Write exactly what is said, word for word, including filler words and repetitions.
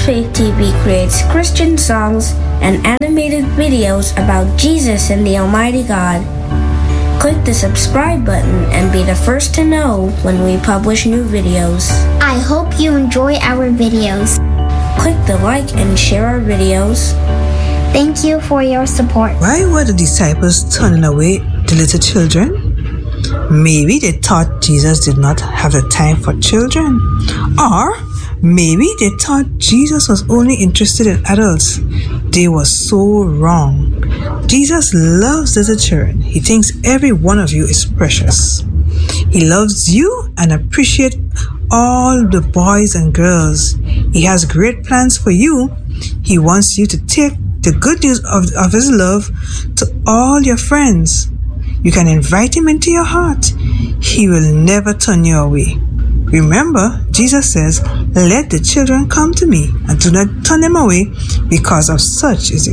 Faith T V creates Christian songs and animated videos about Jesus and the Almighty God. Click the subscribe button and be the first to know when we publish new videos. I hope you enjoy our videos. Click the like and share our videos. Thank you for your support. Why were the disciples turning away the little children? Maybe they thought Jesus did not have the time for children. Or maybe they thought Jesus was only interested in adults. They were so wrong. Jesus loves little children. He thinks every one of you is precious. He loves you and appreciates all the boys and girls. He has great plans for you. He wants you to take the good news of, of his love to all your friends. You can invite him into your heart. He will never turn you away. Remember, Jesus says, "Let the children come to me and do not turn them away, because of such is the